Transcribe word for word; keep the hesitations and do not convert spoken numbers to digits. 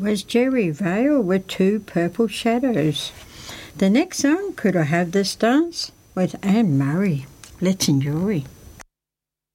was Jerry Vale with Two Purple Shadows. The next song, Could I Have This Dance, with Anne Murray. Let's enjoy.